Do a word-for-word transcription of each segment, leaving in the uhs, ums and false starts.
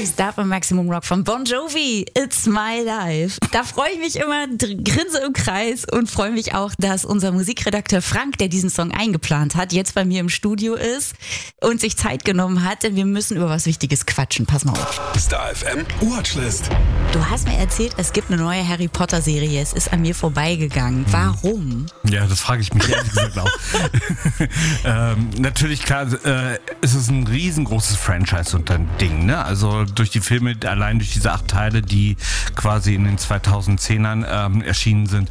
Lives, da beim Maximum Rock von Bon Jovi, It's My Life. Da freue ich mich immer, grinse im Kreis und freue mich auch, dass unser Musikredakteur Frank, der diesen Song eingeplant hat, jetzt bei mir im Studio ist und sich Zeit genommen hat, denn wir müssen über was Wichtiges quatschen. Pass mal auf. Star F M Watchlist. Du hast mir erzählt, es gibt eine neue Harry Potter Serie. Es ist an mir vorbeigegangen. Warum? Ja, das frage ich mich ehrlich gesagt auch. ähm, natürlich, klar, äh, es ist ein riesengroßes Franchise und ein Ding, ne? Also durch die Filme, allein durch diese acht Teile, die quasi in den zweitausendzehnern ähm, erschienen sind,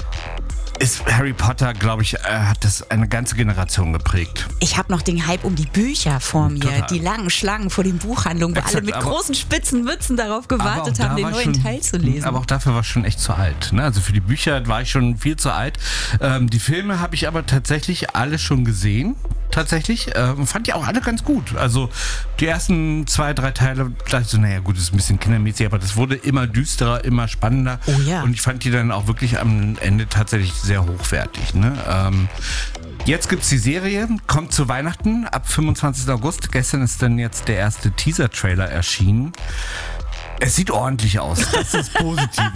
ist Harry Potter, glaube ich, äh, hat das eine ganze Generation geprägt. Ich habe noch den Hype um die Bücher vor mir, Total. Die langen Schlangen vor den Buchhandlungen, wo Exakt, alle mit aber- großen spitzen Mützen darauf gewartet Aber auch haben, da den war neuen schon, Teil zu lesen. Aber auch dafür war ich schon echt zu alt. Ne? Also für die Bücher war ich schon viel zu alt. Ähm, die Filme habe ich aber tatsächlich alle schon gesehen. Tatsächlich. Ähm, fand ich auch alle ganz gut. Also die ersten zwei, drei Teile, dachte ich so, naja gut, das ist ein bisschen kindermäßig, aber das wurde immer düsterer, immer spannender. Oh ja. Und ich fand die dann auch wirklich am Ende tatsächlich sehr hochwertig. Ne? Ähm, Jetzt gibt's die Serie, kommt zu Weihnachten ab fünfundzwanzigsten August. Gestern ist dann jetzt der erste Teaser-Trailer erschienen. Es sieht ordentlich aus, das ist das Positive.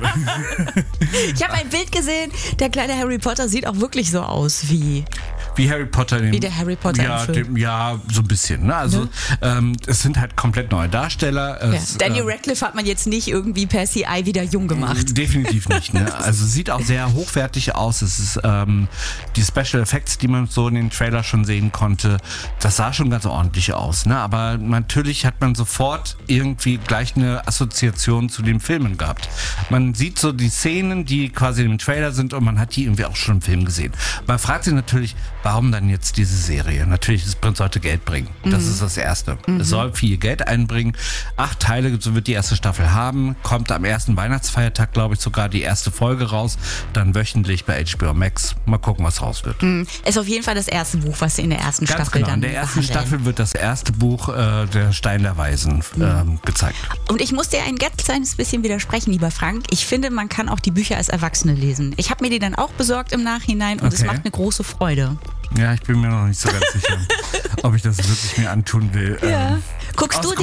Ich habe ein Bild gesehen, der kleine Harry Potter sieht auch wirklich so aus wie... Wie Harry Potter. Dem, Wie der Harry Potter ja, im Film. dem, ja, so ein bisschen. Ne? Also Ne? ähm, es sind halt komplett neue Darsteller. Ja. Es, Daniel ähm, Radcliffe hat man jetzt nicht irgendwie per C I wieder jung gemacht. Definitiv nicht. Ne? Also sieht auch sehr hochwertig aus. Es ist ähm, die Special Effects, die man so in den Trailer schon sehen konnte, das sah schon ganz ordentlich aus. Ne? Aber natürlich hat man sofort irgendwie gleich eine Assoziation zu den Filmen gehabt. Man sieht so die Szenen, die quasi im Trailer sind und man hat die irgendwie auch schon im Film gesehen. Man fragt sich natürlich, warum dann jetzt diese Serie? Natürlich, das sollte Geld bringen. Das Mhm. ist das Erste. Mhm. Es soll viel Geld einbringen. Acht Teile, so wird die erste Staffel haben. Kommt am ersten Weihnachtsfeiertag, glaube ich, sogar die erste Folge raus. Dann wöchentlich bei H B O Max. Mal gucken, was raus wird. Mhm. Ist auf jeden Fall das erste Buch, was sie in der ersten Ganz Staffel genau. dann In der ersten behandeln. Staffel wird das erste Buch äh, der Stein der Weisen ähm, gezeigt. Und ich muss dir ein ganz kleines bisschen widersprechen, lieber Frank. Ich finde, man kann auch die Bücher als Erwachsene lesen. Ich habe mir die dann auch besorgt im Nachhinein und es Okay. macht eine große Freude. Ja, ich bin mir noch nicht so ganz sicher, ob ich das wirklich mir antun will. Ja. Ähm, Guckst aus du dir